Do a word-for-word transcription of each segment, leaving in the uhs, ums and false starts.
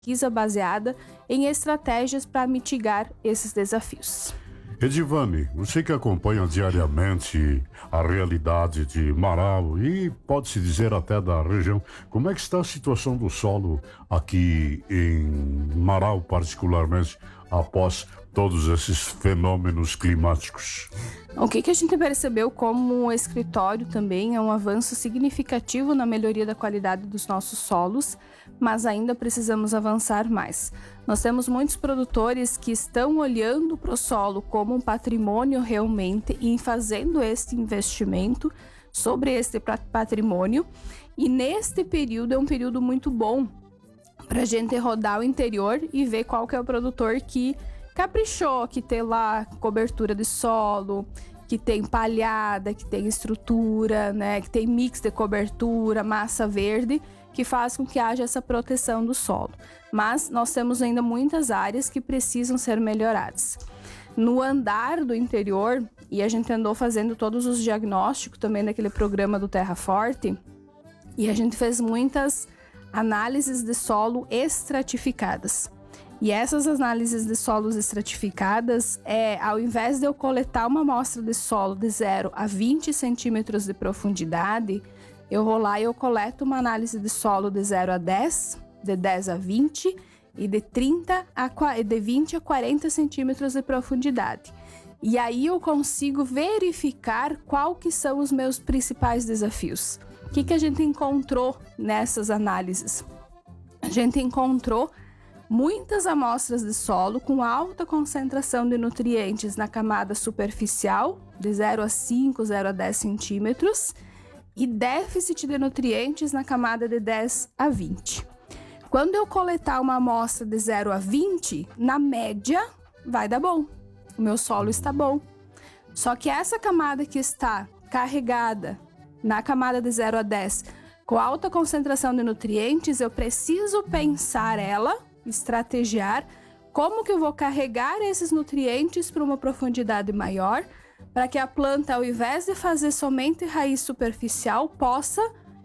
pesquisa baseada em estratégias para mitigar esses desafios. Edivane, você que acompanha diariamente a realidade de Marau e pode-se dizer até da região, como é que está a situação do solo aqui em Marau, particularmente após todos esses fenômenos climáticos? O que, que a gente percebeu como escritório também é um avanço significativo na melhoria da qualidade dos nossos solos, mas ainda precisamos avançar mais. Nós temos muitos produtores que estão olhando para o solo como um patrimônio realmente e fazendo este investimento sobre este patrimônio, e neste período é um período muito bom para a gente rodar o interior e ver qual que é o produtor que caprichou, que tem lá cobertura de solo, que tem palhada, que tem estrutura, né, que tem mix de cobertura, massa verde, que faz com que haja essa proteção do solo. Mas nós temos ainda muitas áreas que precisam ser melhoradas. No andar do interior, e a gente andou fazendo todos os diagnósticos também daquele programa do Terra Forte, e a gente fez muitas análises de solo estratificadas. E essas análises de solos estratificadas, é, ao invés de eu coletar uma amostra de solo de zero a vinte centímetros de profundidade, eu vou lá e eu coleto uma análise de solo de zero a dez, de dez a vinte e de, trinta a, de vinte a quarenta centímetros de profundidade. E aí eu consigo verificar qual que são os meus principais desafios. O que, que a gente encontrou nessas análises? A gente encontrou muitas amostras de solo com alta concentração de nutrientes na camada superficial, de zero a cinco, zero a dez centímetros, e déficit de nutrientes na camada de dez a vinte. Quando eu coletar uma amostra de zero a vinte, na média, vai dar bom. O meu solo está bom. Só que essa camada que está carregada na camada de zero a dez, com alta concentração de nutrientes, eu preciso pensar ela, estrategiar como que eu vou carregar esses nutrientes para uma profundidade maior, para que a planta, ao invés de fazer somente raiz superficial, possa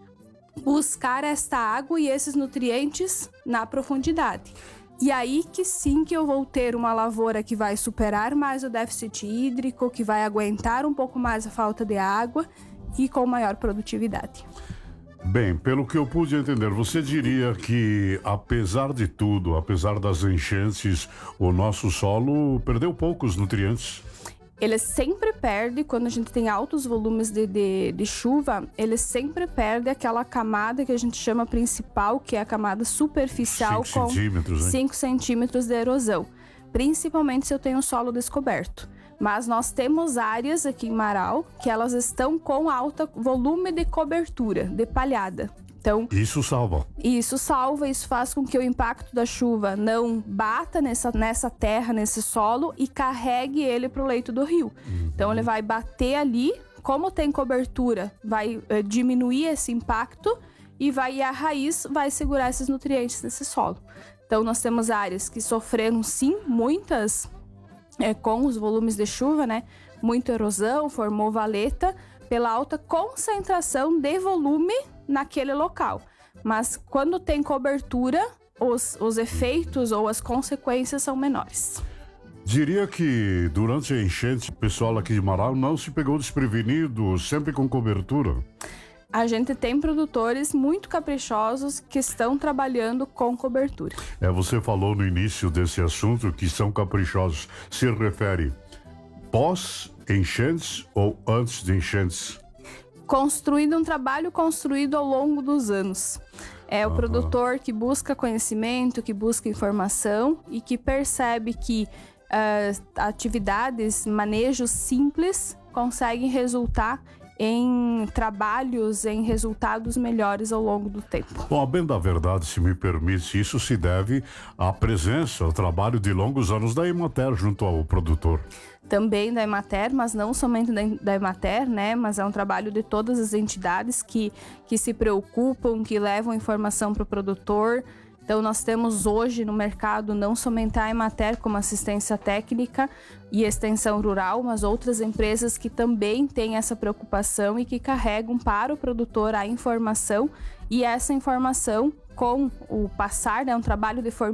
buscar esta água e esses nutrientes na profundidade. E aí que sim que eu vou ter uma lavoura que vai superar mais o déficit hídrico, que vai aguentar um pouco mais a falta de água e com maior produtividade. Bem, pelo que eu pude entender, você diria que, apesar de tudo, apesar das enchentes, o nosso solo perdeu poucos nutrientes? Ele sempre perde, quando a gente tem altos volumes de, de, de chuva, ele sempre perde aquela camada que a gente chama principal, que é a camada superficial, com cinco centímetros de erosão. Principalmente se eu tenho solo descoberto. Mas nós temos áreas aqui em Marau que elas estão com alto volume de cobertura, de palhada. Então, isso salva. Isso salva, isso faz com que o impacto da chuva não bata nessa, nessa terra, nesse solo e carregue ele para o leito do rio. Uhum. Então ele vai bater ali, como tem cobertura, vai é, diminuir esse impacto e, vai, e a raiz vai segurar esses nutrientes nesse solo. Então nós temos áreas que sofreram sim muitas... É, com os volumes de chuva, né? Muita erosão, formou valeta pela alta concentração de volume naquele local. Mas quando tem cobertura, os, os efeitos ou as consequências são menores. Diria que durante a enchente, o pessoal aqui de Marau não se pegou desprevenido, sempre com cobertura? A gente tem produtores muito caprichosos que estão trabalhando com cobertura. É, você falou no início desse assunto que são caprichosos. Se refere pós-enchentes ou antes de enchentes? Construído um trabalho construído ao longo dos anos. É o uhum. produtor que busca conhecimento, que busca informação e que percebe que uh, atividades, manejos simples conseguem resultar em trabalhos, em resultados melhores ao longo do tempo. Bom, a bem da verdade, se me permite, isso se deve à presença, ao trabalho de longos anos da Emater junto ao produtor. Também da Emater, mas não somente da Emater, né? Mas é um trabalho de todas as entidades que, que se preocupam, que levam informação para o produtor. Então, nós temos hoje no mercado não somente a Emater como assistência técnica e extensão rural, mas outras empresas que também têm essa preocupação e que carregam para o produtor a informação, e essa informação com o passar, né, um trabalho de